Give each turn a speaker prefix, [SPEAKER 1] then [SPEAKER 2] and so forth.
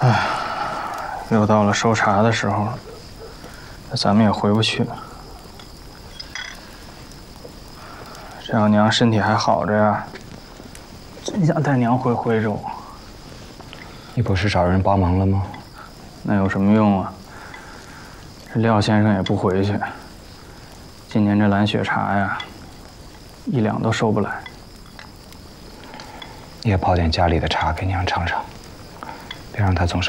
[SPEAKER 1] 唉，又到了收茶的时候了，咱们也回不去。这要娘身体还好着呀，真想带娘回徽州。
[SPEAKER 2] 你不是找人帮忙了吗？
[SPEAKER 1] 那有什么用啊？这廖先生也不回去。今年这蓝雪茶呀，1两都收不来。
[SPEAKER 2] 你也泡点家里的茶给娘尝尝，别让她总是